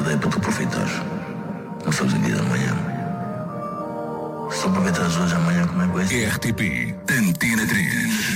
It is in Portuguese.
vida é para tu aproveitares. Não sabes o dia da manhã. Só aproveitares hoje, amanhã como é que vai ser. RTP Antena 3.